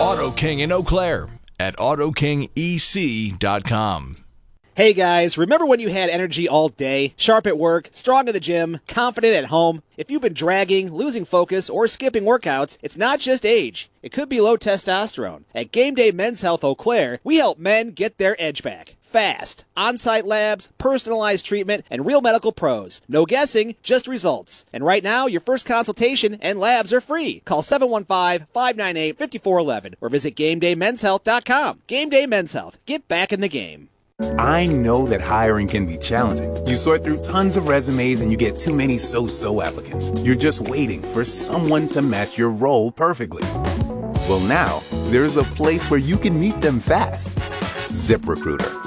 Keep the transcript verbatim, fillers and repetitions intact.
Auto King in Eau Claire at auto king e c dot com. Hey guys, remember when you had energy all day, sharp at work, strong in the gym, confident at home? If you've been dragging, losing focus, or skipping workouts, it's not just age. It could be low testosterone. At Game Day Men's Health Eau Claire, we help men get their edge back. Fast. On-site labs, personalized treatment, and real medical pros. No guessing, just results. And right now, your first consultation and labs are free. Call seven one five, five nine eight, five four one one or visit game day men's health dot com. Game Day Men's Health. Get back in the game. I know that hiring can be challenging. You sort through tons of resumes and you get too many so-so applicants. You're just waiting for someone to match your role perfectly. Well, now, there's a place where you can meet them fast. ZipRecruiter.